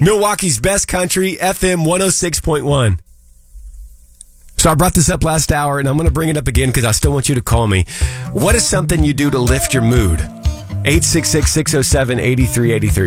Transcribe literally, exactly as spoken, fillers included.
Milwaukee's best country, F M one oh six point one. So I brought this up last hour, and I'm going to bring it up again because I still want you to call me. What is something you do to lift your mood? eight six six, six oh seven, eight three eight three.